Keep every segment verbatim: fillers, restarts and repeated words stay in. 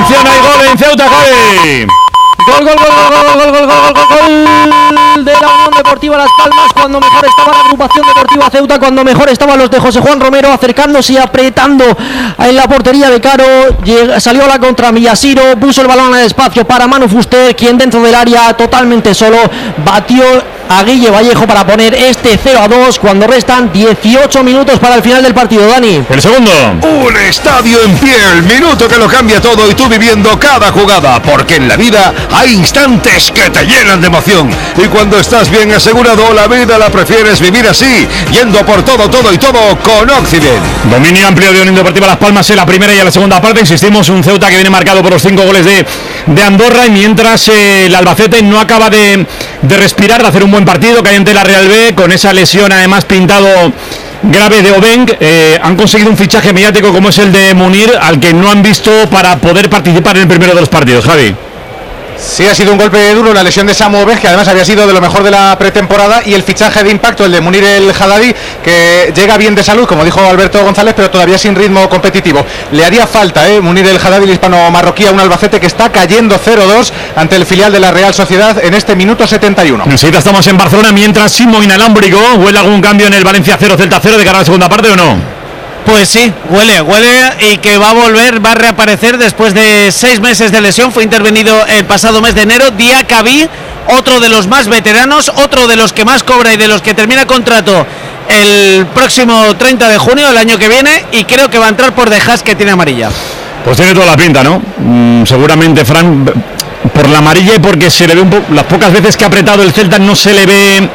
Atención, hay gol en Ceuta, Javi. Gol, gol, gol, gol, gol, gol, gol, gol, gol, gol de la Unión Deportiva Las Palmas, cuando mejor estaba la agrupación deportiva Ceuta, cuando mejor estaban los de José Juan Romero, acercándose y apretando en la portería de Caro. Lleg- salió a la contra Millasiro, puso el balón al espacio para Manu Fuster, quien dentro del área, totalmente solo, batió a Guille Vallejo para poner este cero a dos cuando restan dieciocho minutos para el final del partido. Dani, el segundo. Un estadio en pie, el minuto que lo cambia todo y tú viviendo cada jugada, porque en la vida hay instantes que te llenan de emoción y cuando estás bien asegurado la vida la prefieres vivir así, yendo por todo, todo y todo con Occident. Dominio amplio de Unión Deportiva Las Palmas en la primera y en la segunda parte. Insistimos, un Ceuta que viene marcado por los cinco goles de, de Andorra, y mientras eh, el Albacete no acaba de, de respirar, de hacer un buen partido, cae ante la Real B con esa lesión además pintado grave de Obeng. Eh, han conseguido un fichaje mediático como es el de Munir, al que no han visto para poder participar en el primero de los partidos. Javi. Sí, ha sido un golpe duro la lesión de Samu Obeng, que además había sido de lo mejor de la pretemporada, y el fichaje de impacto, el de Munir el Haddadi, que llega bien de salud, como dijo Alberto González, pero todavía sin ritmo competitivo. Le haría falta, eh, Munir el Haddadi, el hispano-marroquí, a un Albacete que está cayendo cero dos ante el filial de la Real Sociedad en este minuto setenta y uno. Enseguida estamos en Barcelona, mientras Simo inalámbrico. ¿Huele algún cambio en el Valencia cero Celta cero de cara a la segunda parte o no? Pues sí, huele, huele y que va a volver, va a reaparecer después de seis meses de lesión. Fue intervenido el pasado mes de enero. Diacabí, otro de los más veteranos, otro de los que más cobra y de los que termina contrato el próximo treinta de junio del año que viene, y creo que va a entrar por De Haas, que tiene amarilla. Pues tiene toda la pinta, ¿no? Mm, seguramente, Fran, por la amarilla y porque se le ve un poco, las pocas veces que ha apretado el Celta no se le ve,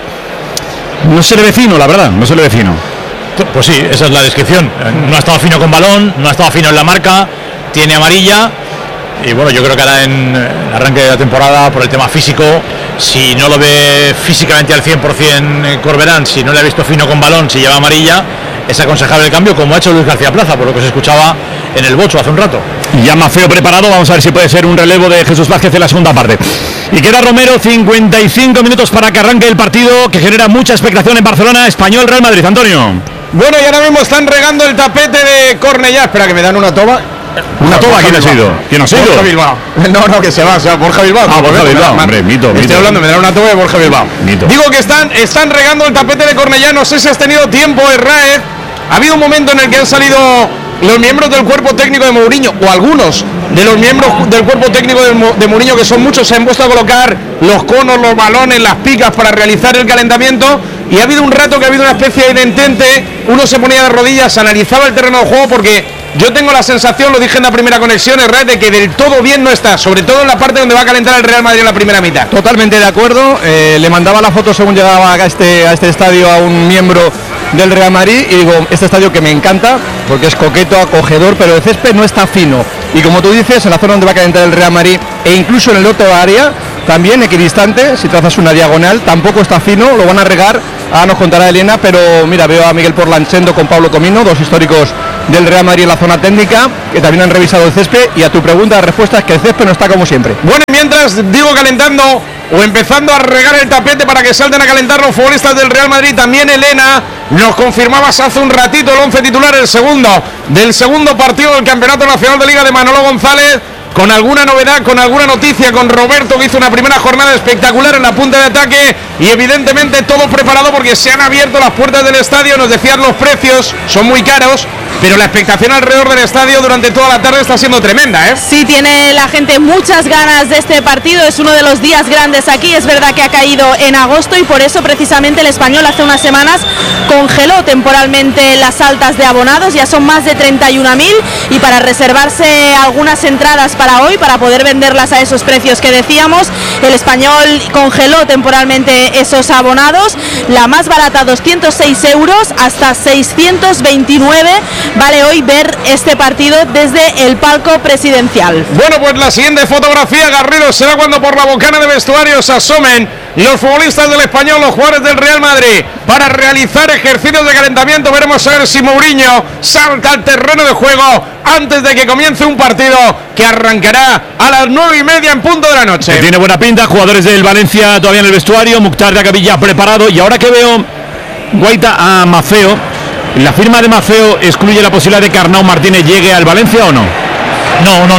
no se le ve fino, la verdad, no se le ve fino. Pues sí, esa es la descripción. No ha estado fino con balón, no ha estado fino en la marca, tiene amarilla. Y bueno, yo creo que ahora en el arranque de la temporada, por el tema físico, si no lo ve físicamente al cien por ciento Corberán, si no le ha visto fino con balón, si lleva amarilla, es aconsejable el cambio, como ha hecho Luis García Plaza, por lo que se escuchaba en el Bocho hace un rato. Ya Mafeo preparado, vamos a ver si puede ser un relevo de Jesús Vázquez en la segunda parte. Y queda Romero, cincuenta y cinco minutos para que arranque el partido, que genera mucha expectación en Barcelona. Español Real Madrid, Antonio. Bueno, y ahora mismo están regando el tapete de Cornellá. Espera, que me dan una toba. ¿Una toba? ¿Quién ha sido? ¿Quién ha sido? Borja Bilbao. No, no, que se va, o sea, Borja Bilbao. Ah, Borja Bilbao, hombre, mito, Estoy mito. hablando, me dan una toba de Borja Bilbao. Mito. Digo que están, están regando el tapete de Cornellá. No sé si has tenido tiempo, Herráez. Ha habido un momento en el que han salido los miembros del cuerpo técnico de Mourinho, o algunos de los miembros del cuerpo técnico de, de Mourinho, que son muchos, se han puesto a colocar los conos, los balones, las picas para realizar el calentamiento. Y ha habido un rato que ha habido una especie de entente. Uno se ponía de rodillas, analizaba el terreno de juego, porque yo tengo la sensación, lo dije en la primera conexión, Herrera, de que del todo bien no está, sobre todo en la parte donde va a calentar el Real Madrid en la primera mitad. Totalmente de acuerdo. Eh, le mandaba la foto según llegaba a este, a este estadio a un miembro del Real Madrid y digo, este estadio que me encanta porque es coqueto, acogedor, pero el césped no está fino. Y como tú dices, en la zona donde va a calentar el Real Madrid e incluso en el otro área, también equidistante, si trazas una diagonal, tampoco está fino, lo van a regar. Ahora nos contará Elena, pero mira, veo a Miguel Porlanchendo con Pablo Comino, dos históricos del Real Madrid en la zona técnica, que también han revisado el césped, y a tu pregunta la respuesta es que el césped no está como siempre. Bueno, y mientras digo calentando o empezando a regar el tapete para que salten a calentar los futbolistas del Real Madrid, también Elena nos confirmabas hace un ratito el once titular, el segundo del segundo partido del Campeonato Nacional de Liga de Manolo González, con alguna novedad, con alguna noticia, con Roberto, que hizo una primera jornada espectacular en la punta de ataque, y evidentemente todo preparado porque se han abierto las puertas del estadio. Nos decían los precios, son muy caros, pero la expectación alrededor del estadio durante toda la tarde está siendo tremenda, ¿eh? Sí, tiene la gente muchas ganas de este partido, es uno de los días grandes aquí. Es verdad que ha caído en agosto y por eso precisamente el Español hace unas semanas congeló temporalmente las altas de abonados, ya son más de treinta y una mil, y para reservarse algunas entradas para hoy, para poder venderlas a esos precios que decíamos, el Español congeló temporalmente esos abonados. La más barata, doscientos seis euros, hasta seiscientos veintinueve vale hoy ver este partido desde el palco presidencial. Bueno, pues la siguiente fotografía, Garrido, será cuando por la bocana de vestuarios asomen los futbolistas del Español, los jugadores del Real Madrid, para realizar ejercicios de calentamiento. Veremos a ver si Mourinho salta al terreno de juego antes de que comience un partido que arrancará a las nueve y media en punto de la noche. Que tiene buena pinta, jugadores del Valencia todavía en el vestuario, Mukhtar de Acabilla preparado, y ahora que veo Guaita a Mafeo, ¿la firma de Mafeo excluye la posibilidad de que Arnau Martínez llegue al Valencia o no? No, no, no.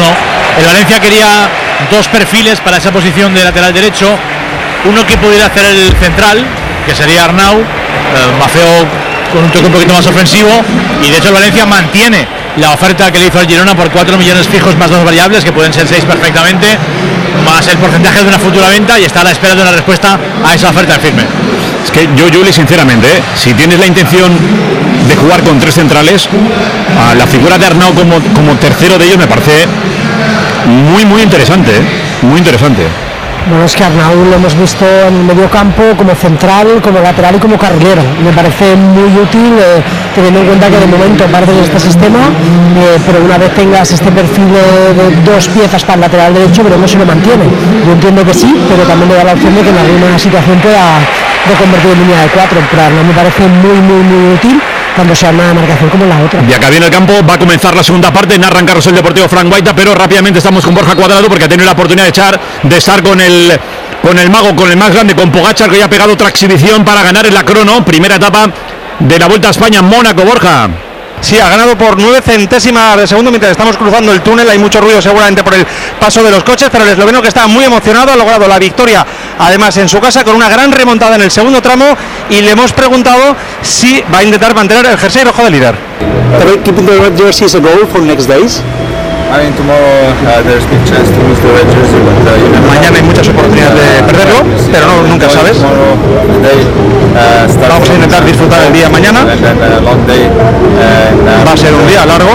El Valencia quería dos perfiles para esa posición de lateral derecho, uno que pudiera hacer el central, que sería Arnau, eh, Mafeo con un toque un poquito más ofensivo, y de hecho el Valencia mantiene la oferta que le hizo al Girona por cuatro millones fijos más dos variables, que pueden ser seis perfectamente, más el porcentaje de una futura venta, y está a la espera de una respuesta a esa oferta en firme. Es que yo, Juli, sinceramente, ¿eh? si tienes la intención de jugar con tres centrales, a la figura de Arnau como, como tercero de ellos me parece muy, muy interesante, ¿eh? muy interesante. Bueno, es que Arnau lo hemos visto en el medio campo como central, como lateral y como carrilero. Me parece muy útil, eh, teniendo en cuenta que de momento parece de este sistema, eh, pero una vez tengas este perfil de, de dos piezas para el lateral derecho, veremos si lo mantiene. Yo entiendo que sí, pero también le da la opción de que en alguna situación pueda reconvertir en línea de cuatro. Pero Arnau me parece muy, muy, muy útil, tanto sea en una marcación como en la otra. Y acá viene el campo, va a comenzar la segunda parte, narra en Carlos el Deportivo Frank Guaita, pero rápidamente estamos con Borja Cuadrado porque ha tenido la oportunidad de echar, de estar con el con el mago, con el más grande, con Pogačar, que ya ha pegado otra exhibición para ganar en la crono, primera etapa de la Vuelta a España en Mónaco. Borja. Sí, ha ganado por nueve centésimas de segundo mientras estamos cruzando el túnel. Hay mucho ruido seguramente por el paso de los coches, pero el esloveno, que está muy emocionado, ha logrado la victoria además en su casa con una gran remontada en el segundo tramo, y le hemos preguntado si va a intentar mantener el jersey rojo de líder. Keeping the red jersey is a goal for next days. I mean, tomorrow uh, there's big chance to lose the red jersey, but uh, you know, mañana hay muchas oportunidades de perderlo, pero no, nunca sabes. Vamos a intentar disfrutar el día mañana. Va a ser un día largo.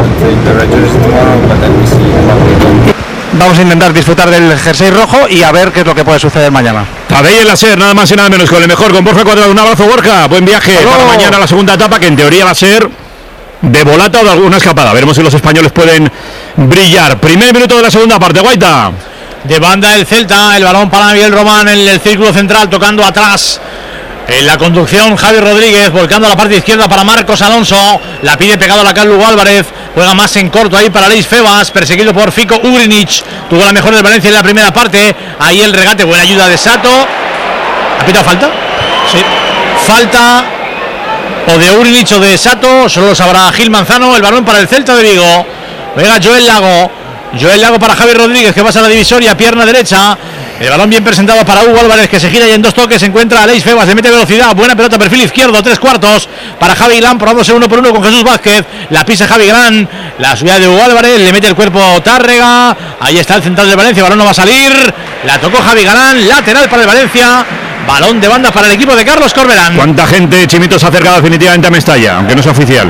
Vamos a intentar disfrutar del jersey rojo y a ver qué es lo que puede suceder mañana. Tadej en la SER, nada más y nada menos, con el mejor, con Borja Cuadrado. Un abrazo, Borja, buen viaje. ¡Halo! Para mañana la segunda etapa, que en teoría va a ser de volata o de alguna escapada. Veremos si los españoles pueden brillar. Primer minuto de la segunda parte, Guaita. De banda el Celta, el balón para Miguel Román en el círculo central, tocando atrás. En la conducción Javi Rodríguez, volcando a la parte izquierda para Marcos Alonso, la pide pegado a la Carlos Álvarez, juega más en corto ahí para Leis Febas, perseguido por Fico Ugrinic, tuvo la mejor del Valencia en la primera parte, ahí el regate, buena ayuda de Sato. ¿Ha pitado falta? Sí. Falta o de Ugrinic o de Sato, solo lo sabrá Gil Manzano. El balón para el Celta de Vigo, juega Joel Lago, Joel Lago para Javi Rodríguez, que pasa a la divisoria, pierna derecha. El balón bien presentado para Hugo Álvarez, que se gira y en dos toques se encuentra a Leis Febas, le mete velocidad, buena pelota, perfil izquierdo, tres cuartos para Javi Galán, probándose uno por uno con Jesús Vázquez, la pisa Javi Galán, la subida de Hugo Álvarez, le mete el cuerpo Tárrega, ahí está el central del Valencia, el balón no va a salir, la tocó Javi Galán, lateral para el Valencia, balón de banda para el equipo de Carlos Corberán. ¿Cuánta gente, Chimito, se ha acercado definitivamente a Mestalla, aunque no sea oficial?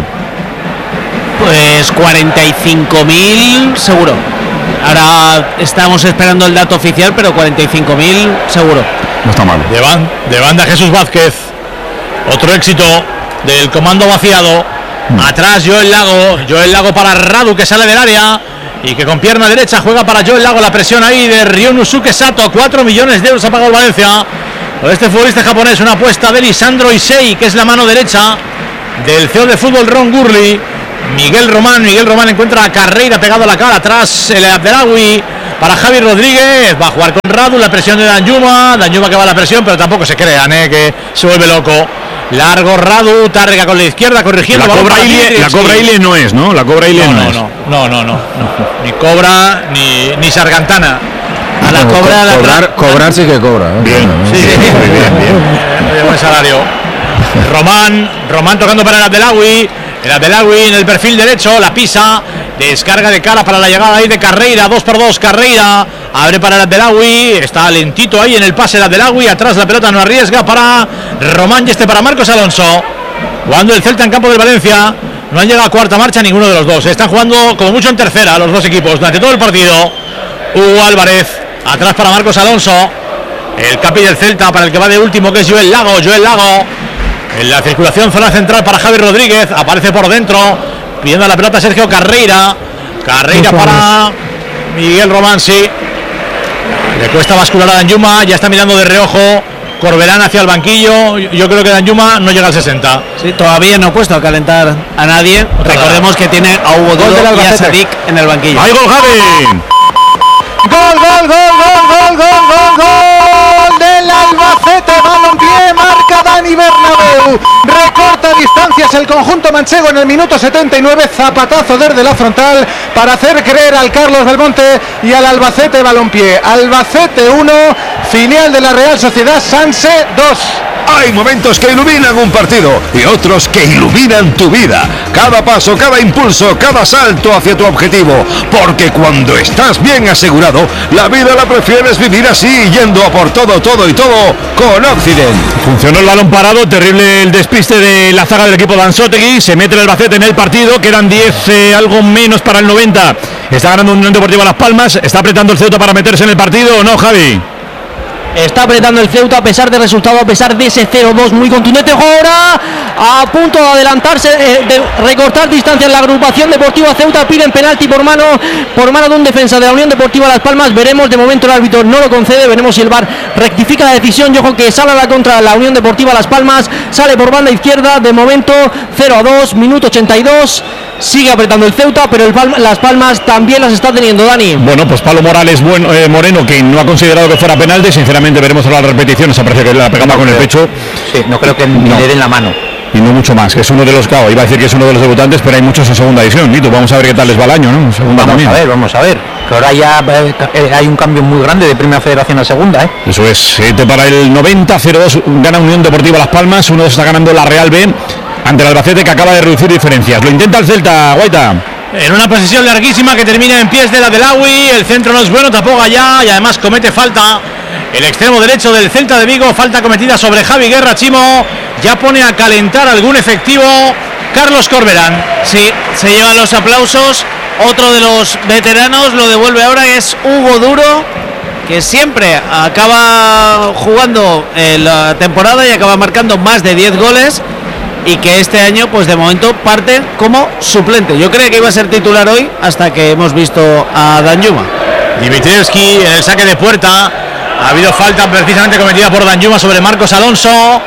Pues cuarenta y cinco mil seguro. Ahora estamos esperando el dato oficial, pero cuarenta y cinco mil seguro. No está mal. De, ban, de banda Jesús Vázquez. Otro éxito del comando vaciado. Mm. Atrás Joel Lago. Joel Lago para Radu, que sale del área y que con pierna derecha juega para Joel Lago. La presión ahí de Ryunosuke Sato. cuatro millones de euros ha pagado el Valencia por este futbolista japonés. Una apuesta de Lisandro Issei, que es la mano derecha del C E O de fútbol Ron Gurley. Miguel Román, Miguel Román encuentra a Carreira pegado a la cara, atrás el Abdelawi para Javi Rodríguez, va a jugar con Radu, la presión de Danjuma, Danjuma que va a la presión, pero tampoco se crean, eh, que se vuelve loco. Largo Radu, Tárrega con la izquierda, corrigiendo. La cobra Ilie, la cobra Ilie no es, ¿no? La cobra Ilie no, no, no, es. no, no, no, no, no, ni Cobra ni, ni Sargantana. A la no, cobra, co- la cobrar, cobrar sí que cobra, ¿eh? Bien, sí, sí, sí, muy bien, bien. Buen salario. Román, Román tocando para el Abdelawi. El Abdelawi en el perfil derecho, la pisa, descarga de cara para la llegada ahí de Carreira, dos por dos, Carreira, abre para el Abdelawi, está lentito ahí en el pase el Abdelawi, atrás la pelota no arriesga para Román y este para Marcos Alonso. Jugando el Celta en campo del Valencia, no han llegado a cuarta marcha ninguno de los dos, están jugando como mucho en tercera los dos equipos durante todo el partido. Hugo Álvarez, atrás para Marcos Alonso, el capi del Celta para el que va de último, que es Joel Lago, Joel Lago. En la circulación, zona central para Javi Rodríguez, aparece por dentro, pidiendo la pelota Sergio Carreira. Carreira para Miguel Román, sí. Le cuesta bascular a Danjuma, ya está mirando de reojo Corberán hacia el banquillo. Yo creo que Danjuma no llega al sesenta. Sí, todavía no ha puesto a calentar a nadie. Recordemos que tiene a Hugo Duro y a Sadik en el banquillo. ¡Ahí gol, Javi! Gol, gol, gol, gol, gol, gol, gol, gol del Albacete, balompié, marca marca Dani Bernabéu, recorta distancias el conjunto manchego en el minuto setenta y nueve, zapatazo desde la frontal para hacer creer al Carlos Belmonte y al Albacete Balompié. Albacete uno, filial de la Real Sociedad Sanse dos. Hay momentos que iluminan un partido y otros que iluminan tu vida. Cada paso, cada impulso, cada salto hacia tu objetivo. Porque cuando estás bien asegurado, la vida la prefieres vivir así, yendo a por todo, todo y todo con Occident. Funcionó el balón parado, terrible el despiste de la zaga del equipo de Anzotegui. Se mete el Albacete en el partido, quedan diez, eh, algo menos para el noventa. Está ganando Unión Deportiva Las Palmas. ¿Está apretando el Ceuta para meterse en el partido o no, Javi? Está apretando el Ceuta a pesar del resultado, a pesar de ese cero dos muy contundente. Ahora a punto de adelantarse, eh, de recortar distancia en la agrupación deportiva Ceuta. Piden penalti por mano por mano de un defensa de la Unión Deportiva Las Palmas. Veremos, de momento el árbitro no lo concede. Veremos si el V A R rectifica la decisión. Yo creo que sale a la contra la Unión Deportiva Las Palmas. Sale por banda izquierda. De momento cero a dos, minuto ochenta y dos. Sigue apretando el Ceuta, pero el Palma, Las Palmas también las está teniendo, Dani. Bueno, pues Pablo Morales bueno, eh, Moreno, que no ha considerado que fuera penalti. Sinceramente veremos a las repeticiones. Aparece que la pegaba no con creo. el pecho. Sí, no creo que ni no. le den la mano. Y no mucho más, que es uno de los, claro, iba a decir que es uno de los debutantes, pero hay muchos en segunda división. Nito, vamos a ver qué tal les va el año, ¿no? Segunda vamos también. a ver, vamos a ver. Que ahora ya eh, hay un cambio muy grande de Primera Federación a Segunda, ¿eh? Eso es, siete para el noventa, cero dos gana Unión Deportiva Las Palmas, uno está ganando la Real B ante el Albacete, que acaba de reducir diferencias. Lo intenta el Celta, Guaita. En una posesión larguísima que termina en pies de la Delawi, el centro no es bueno, tampoco allá, y además comete falta el extremo derecho del Celta de Vigo, falta cometida sobre Javi Guerra. Chimo ya pone a calentar algún efectivo Carlos Corberán. Sí, se llevan los aplausos, otro de los veteranos lo devuelve ahora, es Hugo Duro, que siempre acaba jugando en la temporada y acaba marcando más de diez goles, y que este año pues de momento parte como suplente. Yo creía que iba a ser titular hoy hasta que hemos visto a Danjuma. Dimitrievski en el saque de puerta. Ha habido falta precisamente cometida por Danjuma sobre Marcos Alonso.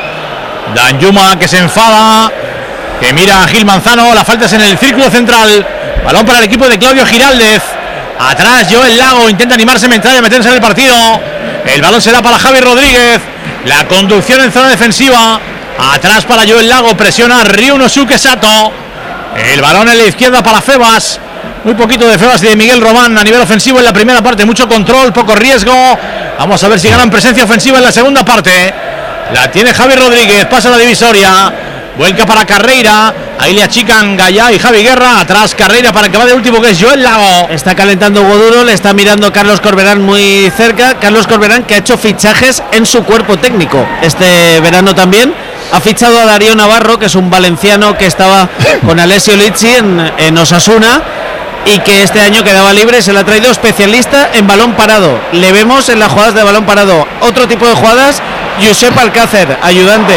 Danjuma que se enfada, que mira a Gil Manzano. La falta es en el círculo central. Balón para el equipo de Claudio Giraldez. Atrás Joel Lago intenta animarse mental y meterse en el partido. El balón será para Javi Rodríguez. La conducción en zona defensiva. Atrás para Joel Lago, presiona Ryunosuke Sato. El balón en la izquierda para Febas. Muy poquito de Febas y de Miguel Román a nivel ofensivo en la primera parte. Mucho control, poco riesgo. Vamos a ver si ganan presencia ofensiva en la segunda parte. La tiene Javi Rodríguez, pasa la divisoria. Vuelca para Carreira. Ahí le achican Gallá y Javi Guerra. Atrás Carreira para el que va de último, que es Joel Lago. Está calentando Hugo Duro, le está mirando Carlos Corberán muy cerca. Carlos Corberán, que ha hecho fichajes en su cuerpo técnico este verano también. Ha fichado a Darío Navarro, que es un valenciano que estaba con Alessio Lizzi en, en Osasuna y que este año quedaba libre. Se le ha traído especialista en balón parado. Le vemos en las jugadas de balón parado. Otro tipo de jugadas, Josep Alcácer, ayudante.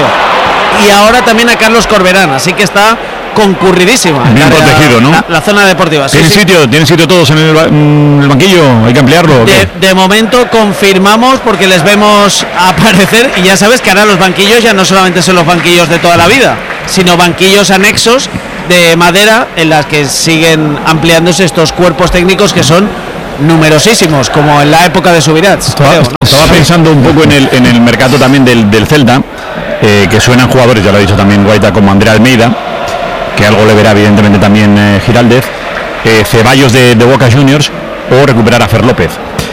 Y ahora también a Carlos Corberán, así que está concurridísima. Bien la, protegido, ¿no? La, la zona deportiva. ¿Tienen sí, sitio? Sí. ¿Tienen sitio todos en el, en el banquillo? ¿Hay que ampliarlo? De, de momento confirmamos porque les vemos aparecer, y ya sabes que ahora los banquillos ya no solamente son los banquillos de toda la vida, sino banquillos anexos de madera en las que siguen ampliándose estos cuerpos técnicos que son numerosísimos, como en la época de Subirats. Estaba, creo, ¿no? estaba pensando un poco en el, en el mercado también del, del Celta, eh, que suenan jugadores, ya lo ha dicho también Guaita, como Andrea Almeida, que algo le verá evidentemente también eh, Giraldez, eh, Ceballos de, de Boca Juniors, o recuperar a Fer López.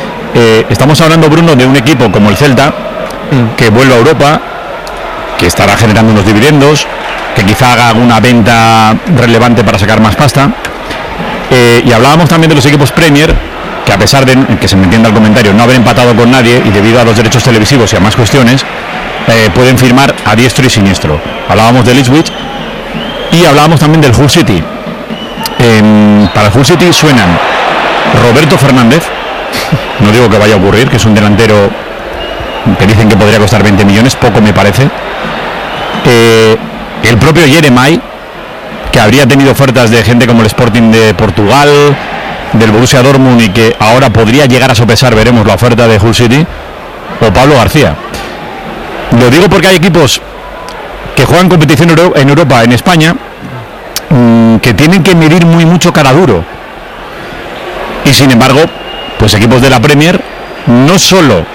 Eh, estamos hablando, Bruno, de un equipo como el Celta, mm. que vuelve a Europa, que estará generando unos dividendos, que quizá haga alguna venta relevante para sacar más pasta. Eh, y hablábamos también de los equipos Premier, que a pesar de, que se me entienda el comentario, no haber empatado con nadie y debido a los derechos televisivos y a más cuestiones, eh, pueden firmar a diestro y siniestro. Hablábamos del Ipswich y hablábamos también del Hull City. Eh, para el Hull City suenan Roberto Fernández, no digo que vaya a ocurrir, que es un delantero que dicen que podría costar veinte millones, poco me parece. Eh, el propio Jeremai, que habría tenido ofertas de gente como el Sporting de Portugal, del Borussia Dortmund, y que ahora podría llegar a sopesar, veremos, la oferta de Hull City, o Pablo García. Lo digo porque hay equipos que juegan competición en Europa, en España, mmm, que tienen que medir muy mucho cara duro, y sin embargo, pues equipos de la Premier no solo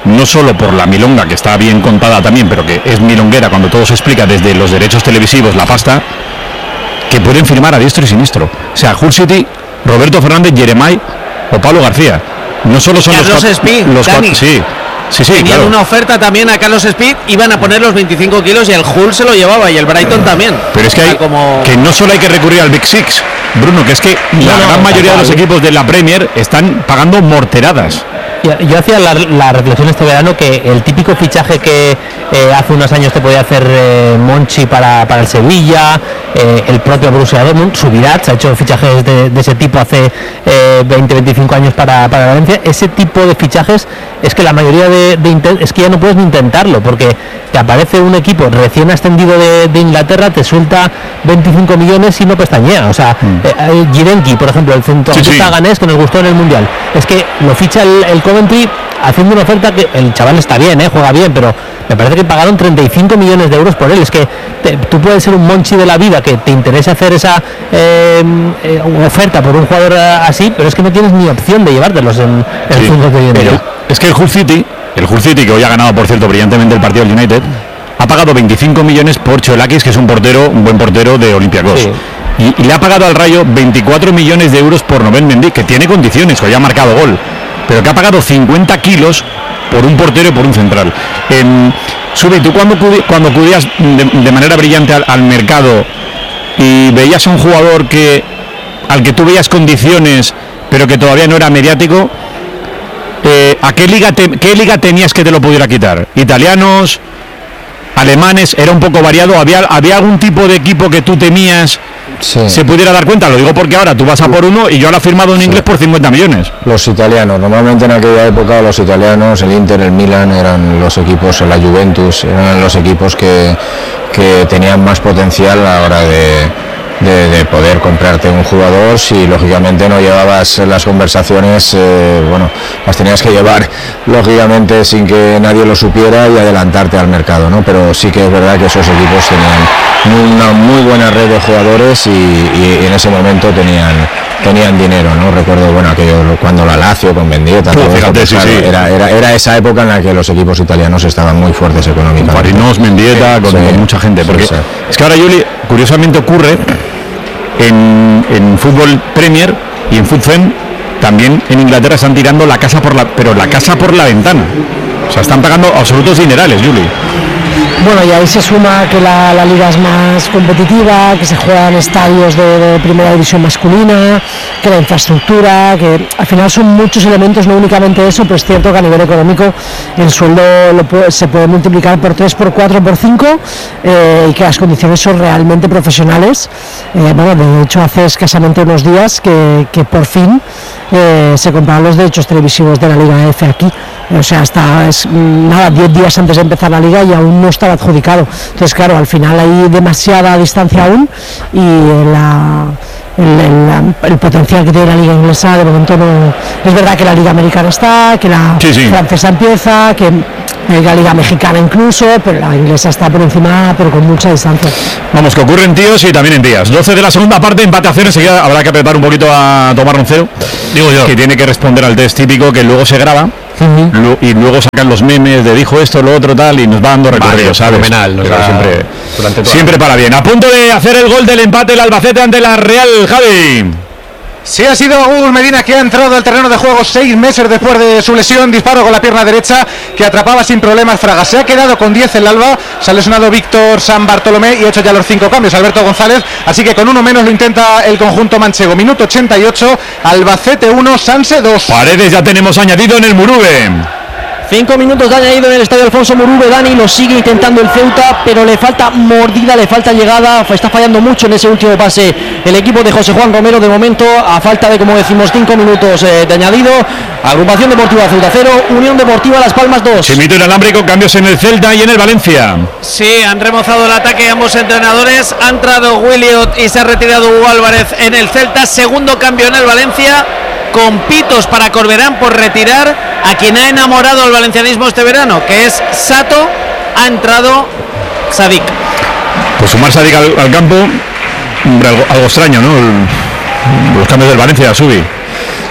no solo por la milonga, que está bien contada también, pero que es milonguera cuando todo se explica desde los derechos televisivos, la pasta, que pueden firmar a diestro y siniestro. O sea, Hull City, Roberto Fernández, Jeremai o Pablo García. No solo son Carlos los Speed, los Dani. cuatro, sí. Sí, sí, Tenían claro. una oferta también a Carlos Speed, iban a poner los veinticinco kilos y el Hull se lo llevaba y el Brighton también. Pero es que, hay, como... que no solo hay que recurrir al Big Six, Bruno, que es que la no, gran mayoría de los equipos de la Premier están pagando morteradas. Yo, yo hacía la, la reflexión este verano que el típico fichaje que eh, hace unos años te podía hacer eh, Monchi para, para el Sevilla, eh, el propio Borussia Dortmund, Subirats ha hecho fichajes de, de ese tipo hace eh, veinte veinticinco años para, para Valencia. Ese tipo de fichajes es que la mayoría de, de intent- es que ya no puedes ni intentarlo, porque te aparece un equipo recién ascendido de, de Inglaterra, te suelta veinticinco millones y no pestañea. O sea, mm. eh, eh, Girenki, por ejemplo, el centrocampista sí, sí. ganés que nos gustó en el Mundial, es que lo ficha el, el Coventry haciendo una oferta que el chaval está bien, ¿eh? Juega bien, pero me parece que pagaron treinta y cinco millones de euros por él. Es que te, tú puedes ser un Monchi de la vida que te interesa hacer esa eh, eh, oferta por un jugador así, pero es que no tienes ni opción de llevártelos en el sí, fútbol de hoy en día. Es que el Hull City, el Hull City que hoy ha ganado, por cierto, brillantemente el partido del United, ha pagado veinticinco millones por Cholakis, que es un portero, un buen portero de Olympiacos. Sí. Y, y le ha pagado al Rayo veinticuatro millones de euros por Nobel Mendy, que tiene condiciones, que hoy ha marcado gol, pero que ha pagado cincuenta kilos por un portero y por un central. Eh, Subi, tú cuando, cuando acudías de, de manera brillante al, al mercado y veías a un jugador que al que tú veías condiciones, pero que todavía no era mediático, eh, ¿a qué liga, te, qué liga tenías que te lo pudiera quitar? ¿Italianos? ¿Alemanes? ¿Era un poco variado? ¿Había, había algún tipo de equipo que tú temías sí. se pudiera dar cuenta? Lo digo porque ahora tú vas a por uno y yo ahora he firmado en sí. inglés por cincuenta millones. Los italianos, normalmente en aquella época los italianos, el Inter, el Milan eran los equipos, la Juventus, eran los equipos que, que tenían más potencial a la hora de... De, de poder comprarte un jugador. Si lógicamente no llevabas las conversaciones, eh, bueno, las tenías que llevar lógicamente sin que nadie lo supiera y adelantarte al mercado, ¿no? Pero sí que es verdad que esos equipos tenían una muy buena red de jugadores y, y, y en ese momento tenían tenían dinero, ¿no? Recuerdo, bueno, aquello cuando la Lazio con Mendieta, todo fíjate, eso, sí, claro, sí. Era, era, era esa época en la que los equipos italianos estaban muy fuertes económicamente. Marinos, Mendieta, sí, con, sí, con mucha gente, porque sí, sí. es que ahora, Juli, curiosamente ocurre en, en fútbol Premier y en Futfen, también en Inglaterra están tirando la casa por la, pero la casa por la ventana. O sea, están pagando absolutos dinerales, Juli. Bueno, y ahí se suma que la, la liga es más competitiva, que se juegan estadios de, de primera división masculina, que la infraestructura, que al final son muchos elementos, no únicamente eso, pero es cierto que a nivel económico el sueldo lo puede, se puede multiplicar por tres, por cuatro, por cinco, eh, y que las condiciones son realmente profesionales. Eh, bueno, de hecho hace escasamente unos días que, que por fin eh, se compraron los derechos televisivos de la Liga F aquí. O sea, hasta es, nada, diez días antes de empezar la liga y aún no estaba adjudicado. Entonces, claro, al final hay demasiada distancia aún y la, el, el, el potencial que tiene la liga inglesa de momento no. Es verdad que la liga americana está, que la sí, sí. francesa empieza, que la liga mexicana incluso, pero la inglesa está por encima, pero con mucha distancia. Vamos, que ocurre en tíos y también en tías. doce de la segunda parte, empate a cero, enseguida habrá que apretar un poquito a Tomás Roncero, digo yo, que tiene que responder al test típico que luego se graba. Uh-huh. Y luego sacan los memes de dijo esto, lo otro, tal, y nos va dando recorrido, ¿sabes? Fenomenal, nos da siempre, siempre para bien. A punto de hacer el gol del empate el Albacete ante la Real, Javi. Sí, ha sido Hugo Medina que ha entrado al terreno de juego seis meses después de su lesión, disparo con la pierna derecha que atrapaba sin problemas Fraga. Se ha quedado con diez el Alba, se ha lesionado Víctor San Bartolomé y ha hecho ya los cinco cambios Alberto González, así que con uno menos lo intenta el conjunto manchego. Minuto ochenta y ocho, Albacete uno, Sanse dos. Paredes ya tenemos añadido en el Murube. Cinco minutos de añadido en el estadio Alfonso Murube. Dani lo sigue intentando el Ceuta, pero le falta mordida, le falta llegada, está fallando mucho en ese último pase el equipo de José Juan Romero de momento, a falta de, como decimos, cinco minutos eh, de añadido. Agrupación Deportiva Ceuta cero, Unión Deportiva Las Palmas dos. Chimito inalámbrico, cambios en el Celta y en el Valencia. Sí, han remozado el ataque ambos entrenadores, ha entrado Williot y se ha retirado Hugo Álvarez en el Celta. Segundo cambio en el Valencia, con pitos para Corberán por retirar a quien ha enamorado el valencianismo este verano, que es Sato. Ha entrado Sadik. Pues sumar Sadik al, al campo, algo, algo extraño, ¿no? El, los cambios del Valencia, Subi.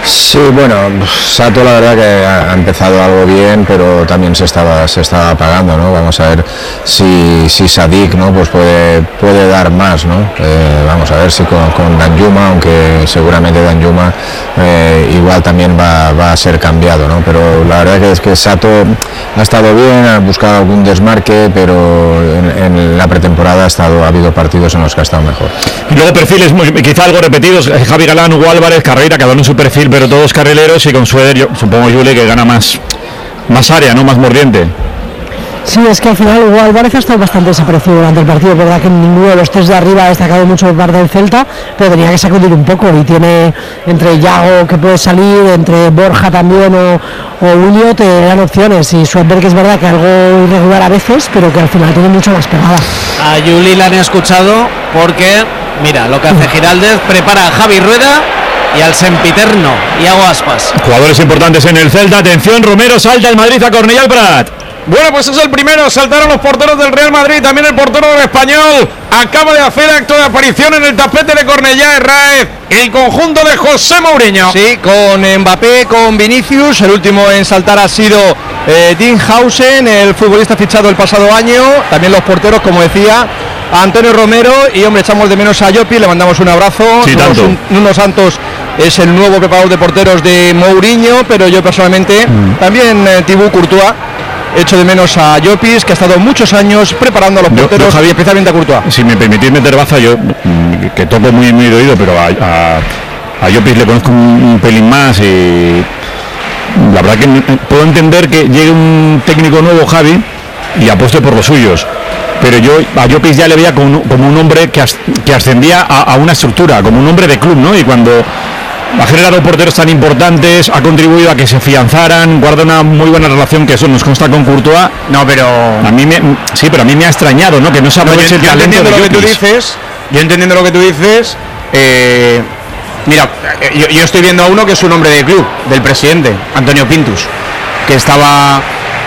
Sí, bueno, Sato la verdad que ha empezado algo bien, pero también se estaba se estaba apagando, ¿no? Vamos a ver si, si Sadik, ¿no? Pues puede puede dar más, ¿no? Eh, vamos a ver si con, con Danjuma, aunque seguramente Danjuma eh, igual también va, va a ser cambiado, ¿no? Pero la verdad que es que Sato ha estado bien, ha buscado algún desmarque, pero en, en la pretemporada ha estado ha habido partidos en los que ha estado mejor. Y luego perfiles muy, quizá algo repetidos, Javi Galán, Hugo Álvarez, Carreira, cada uno en su perfil, pero todos carrileros, y con Sueder, yo supongo, Juli, que gana más, más área, ¿no? Más mordiente. Sí, es que al final Hugo Álvarez ha estado bastante desaparecido durante el partido. Es verdad que ninguno de los tres de arriba ha destacado mucho por parte del Celta, pero tenía que sacudir un poco, y tiene entre Yago, que puede salir, entre Borja también o, o Julio, te dan opciones, y Sueder, que es verdad que algo irregular a veces, pero que al final tiene mucho más pegada. A Juli la han escuchado porque, mira, lo que hace Giraldez, prepara a Javi Rueda y al sempiterno Iago Aspas. Jugadores importantes en el Celta. Atención, Romero, salta el Madrid a Cornellà al Prat. Bueno, pues es el primero, saltaron los porteros del Real Madrid, también el portero del Español acaba de hacer acto de aparición en el tapete de Cornellà, Herráez, el conjunto de José Mourinho. Sí, con Mbappé, con Vinicius, el último en saltar ha sido eh, Dean Hausen, el futbolista fichado el pasado año, también los porteros, como decía, Antonio Romero, y hombre, echamos de menos a Llopi, le mandamos un abrazo. Sí, Nuno, Nuno Santos es el nuevo preparador de porteros de Mourinho, pero yo personalmente, mm. también eh, Thibaut Courtois, echo de menos a Llopis, que ha estado muchos años preparando a los porteros, Javier, especialmente a Courtois. Si me permitís meter baza, yo que toco muy muy de oído, pero a, a, a Llopis le conozco un, un pelín más, y la verdad que puedo entender que llegue un técnico nuevo, Javi, y apueste por los suyos, pero yo a Llopis ya le veía como un, como un hombre que, as, que ascendía a, a una estructura, como un hombre de club, ¿no? Y cuando ha generado porteros tan importantes, ha contribuido a que se afianzaran, guarda una muy buena relación, que eso nos consta con Courtois. No, pero a mí me, sí, pero a mí me ha extrañado, ¿no? Que no se aproveche no, el talento de lo que tú dices. Yo entendiendo lo que tú dices, eh, mira, yo, yo estoy viendo a uno que es un hombre de club, del presidente, Antonio Pintus, que estaba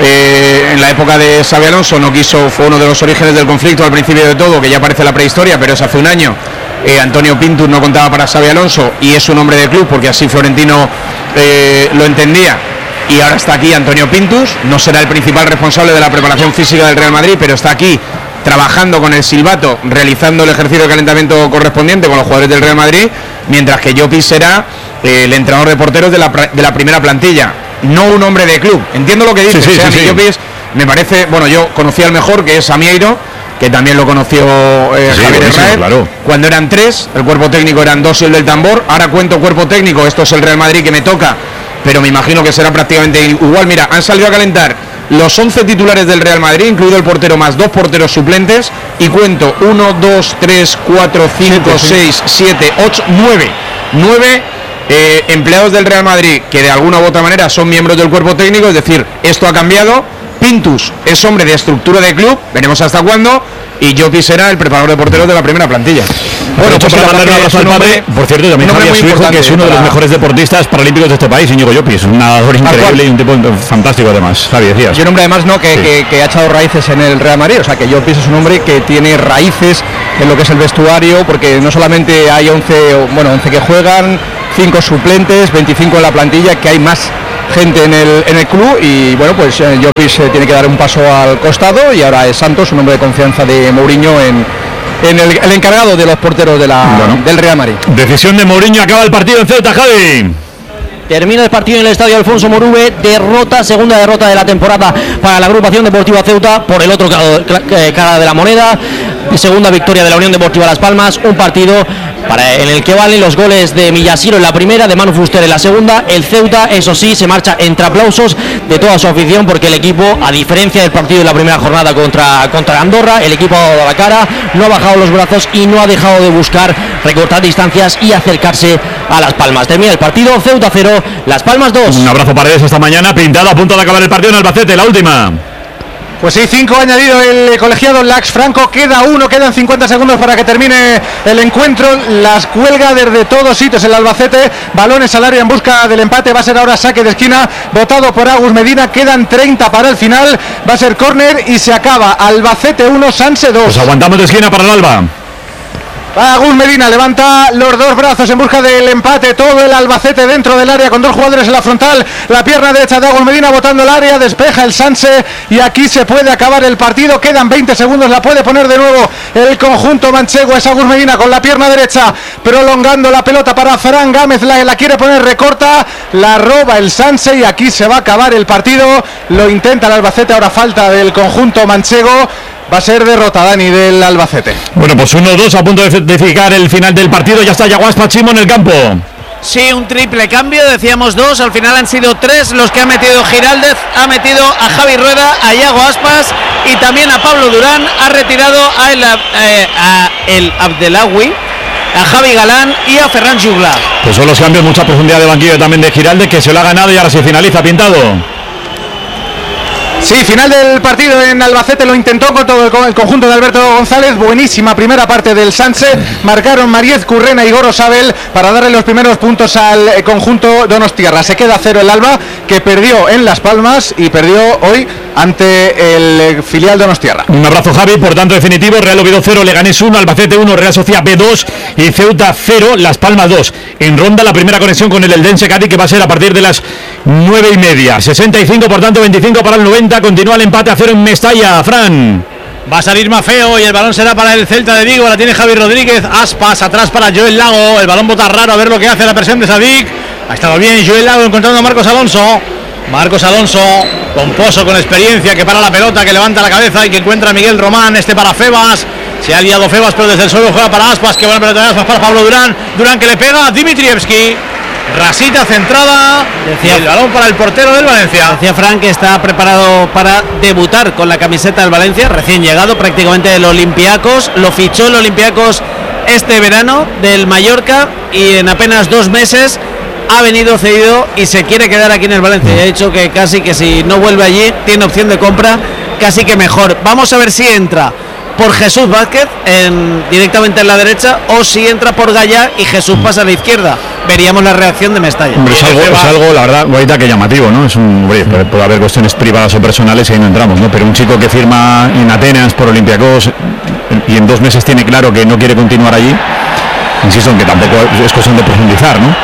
eh, en la época de Xabi Alonso, no quiso, fue uno de los orígenes del conflicto al principio de todo, que ya parece la prehistoria, pero es hace un año. Eh, Antonio Pintus no contaba para Xabi Alonso y es un hombre de club, porque así Florentino eh, lo entendía, y ahora está aquí Antonio Pintus. No será el principal responsable de la preparación física del Real Madrid, pero está aquí trabajando con el silbato, realizando el ejercicio de calentamiento correspondiente con los jugadores del Real Madrid, mientras que Llopis será eh, el entrenador de porteros de la, de la primera plantilla, no un hombre de club. Entiendo lo que dices, sí, sí, sí, sí. Llopis me parece, bueno, yo conocí al mejor, que es Amieiro, que también lo conoció eh, sí, Javier Herráez, claro. Cuando eran tres, el cuerpo técnico eran dos y el del tambor. Ahora cuento cuerpo técnico, esto es el Real Madrid que me toca, pero me imagino que será prácticamente igual. Mira, han salido a calentar los once titulares del Real Madrid, incluido el portero más dos porteros suplentes, y cuento uno, dos, tres, cuatro, cinco, seis, siete, ocho, nueve nueve eh, empleados del Real Madrid que de alguna u otra manera son miembros del cuerpo técnico, es decir, esto ha cambiado. Pintus es hombre de estructura de club, veremos hasta cuándo, y Llopis será el preparador de porteros de la primera plantilla. Bueno, pues para mandar un abrazo al padre, por cierto, también Javier, su hijo, que es uno de los mejores deportistas paralímpicos de este país, Íñigo Llopis, un nadador increíble y un tipo fantástico además. Javier, decías. Y un hombre además, ¿no? que, sí. que, que ha echado raíces en el Real Madrid, o sea que Llopis es un hombre que tiene raíces en lo que es el vestuario, porque no solamente hay once, bueno, once que juegan, cinco suplentes, veinticinco en la plantilla, que hay más gente en el en el club, y bueno, pues eh, Llopis eh, tiene que dar un paso al costado, y ahora es Santos, un hombre de confianza de Mourinho en, en el, el encargado de los porteros de la, bueno, del Real Madrid. Decisión de Mourinho, acaba el partido en Ceuta, Javi. Termina el partido en el estadio Alfonso Morube, derrota, segunda derrota de la temporada para la agrupación deportiva Ceuta, por el otro cara de la moneda, segunda victoria de la Unión Deportiva Las Palmas, un partido para, en el que valen los goles de Millasiro en la primera, de Manu Fuster en la segunda. El Ceuta, eso sí, se marcha entre aplausos de toda su afición, porque el equipo, a diferencia del partido de la primera jornada contra, contra Andorra, el equipo ha dado la cara, no ha bajado los brazos y no ha dejado de buscar recortar distancias y acercarse a Las Palmas. Termina el partido, Ceuta cero, Las Palmas dos. Un abrazo para ellos esta mañana, pintado a punto de acabar el partido en Albacete, la última. Pues sí, cinco ha añadido el colegiado Lax Franco, queda uno, quedan cincuenta segundos para que termine el encuentro. Las cuelga desde todos sitios el Albacete, balones al área en busca del empate, va a ser ahora saque de esquina, votado por Agus Medina, quedan treinta para el final, va a ser córner y se acaba. Albacete uno, Sanse dos. Pues aguantamos de esquina para el Alba. Agus Medina levanta los dos brazos en busca del empate. Todo el Albacete dentro del área con dos jugadores en la frontal. La pierna derecha de Agus Medina botando el área. Despeja el Sanse y aquí se puede acabar el partido. Quedan veinte segundos. La puede poner de nuevo el conjunto manchego. Es Agus Medina con la pierna derecha prolongando la pelota para Fran Gámez. La, la quiere poner, recorta. La roba el Sanse y aquí se va a acabar el partido. Lo intenta el Albacete. Ahora falta del conjunto manchego. Va a ser derrota, Dani, del Albacete. Bueno, pues uno dos a punto de, de fijar el final del partido. Ya está Yaguas Pachimo en el campo. Sí, un triple cambio, decíamos dos, al final han sido tres los que ha metido Giraldez. Ha metido a Javi Rueda, a Iago Aspas y también a Pablo Durán. Ha retirado a el, eh, a el Abdelawi, a Javi Galán y a Ferran Jugla. Pues son los cambios, mucha profundidad de banquillo también de Giraldez, que se lo ha ganado y ahora se finaliza. Pintado. Sí, final del partido en Albacete, lo intentó con todo el conjunto de Alberto González. Buenísima primera parte del Sanse. Marcaron Mariez Currena y Goro Sabel para darle los primeros puntos al conjunto donostiarra. Se queda cero el Alba, que perdió en Las Palmas y perdió hoy ante el filial donostiarra. Un abrazo, Javi. Por tanto, definitivo: Real Oviedo cero, Leganés uno, Albacete uno, Real Sociedad B dos y Ceuta cero, Las Palmas dos. En ronda la primera conexión con el Eldense Cádiz, que va a ser a partir de las nueve y media. sesenta y cinco, por tanto veinticinco para el noventa. Continúa el empate a cero en Mestalla. Fran. Va a salir Mafeo y el balón será para el Celta de Vigo. La tiene Javi Rodríguez. Aspas atrás para Joel Lago. El balón bota raro, a ver lo que hace la presión de Sadik. Ha estado bien Joel Lago encontrando a Marcos Alonso. Marcos Alonso, pomposo, con experiencia, que para la pelota, que levanta la cabeza y que encuentra a Miguel Román. Este para Febas. Se ha liado Febas, pero desde el suelo juega para Aspas. Que buena pelota de Aspas para Pablo Durán. Durán que le pega a Dimitrievski. Rasita centrada. Decía, el balón para el portero del Valencia. Decía Frank que está preparado para debutar con la camiseta del Valencia, recién llegado prácticamente del Olympiacos. Lo fichó el Olympiacos este verano del Mallorca y en apenas dos meses ha venido cedido y se quiere quedar aquí en el Valencia. Y ha dicho que casi que si no vuelve allí tiene opción de compra, casi que mejor. Vamos a ver si entra por Jesús Vázquez en, directamente en la derecha, o si entra por Gallá y Jesús pasa a la izquierda. Veríamos la reacción de Mestalla. Hombre, es algo, es algo, la verdad, Guaita, que llamativo, ¿no? Es un, hombre, puede haber cuestiones privadas o personales y ahí no entramos, ¿no? Pero un chico que firma en Atenas por Olympiacos y en dos meses tiene claro que no quiere continuar allí, insisto en que tampoco es cuestión de profundizar, ¿no?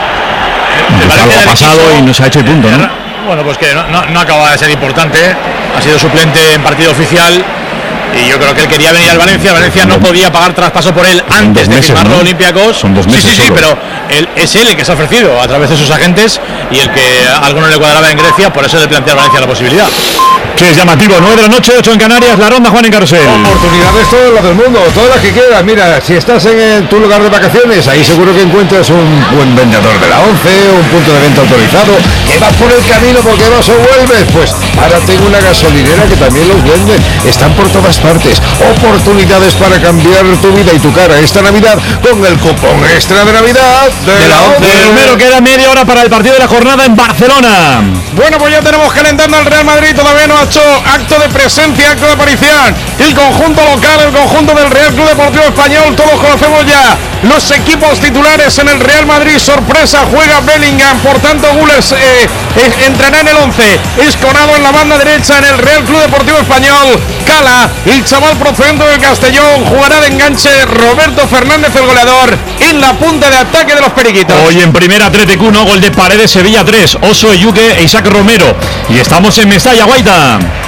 Pues algo ha pasado y no se ha hecho y punto, ¿no? Bueno, pues que no, no, no acaba de ser importante. Ha sido suplente en partido oficial. Y yo creo que él quería venir al Valencia. Valencia no podía pagar traspaso por él antes de firmarlo, ¿no? Olympiacos. Son dos meses. Sí, sí, sí, solo. pero él, es él el que se ha ofrecido a través de sus agentes y el que algo no le cuadraba en Grecia, por eso le plantea a Valencia la posibilidad. Sí, es llamativo. nueve de la noche, ocho en Canarias. La ronda, Juan en Carrusel. Oportunidades todas las del mundo, todas las que quieras. Mira, si estás en el, tu lugar de vacaciones, ahí seguro que encuentras un buen vendedor de la once, un punto de venta autorizado. Que vas por el camino porque vas o vuelves. Pues ahora tengo una gasolinera que también los venden. Están por todas partes. Oportunidades para cambiar tu vida y tu cara esta Navidad con el cupón extra de Navidad de, de la once. Primero queda media hora para el partido de la jornada en Barcelona. Bueno, pues ya tenemos calentando al Real Madrid. Todavía no ha hecho acto de presencia, acto de aparición. El conjunto local, el conjunto del Real Club Deportivo Español. Todos conocemos ya los equipos titulares en el Real Madrid. Sorpresa, juega Bellingham. Por tanto, Gullers eh, eh, entrará en el once. Esconado en la banda derecha en el Real Club Deportivo Español. Cala, el chaval procedente del Castellón. Jugará de enganche Roberto Fernández, el goleador, en la punta de ataque de los Periquitos. Hoy en primera, Athletic uno, gol de Paredes, Sevilla tres, Oso, Yuque e Isaac Romero. Y estamos en Mestalla, Guaita.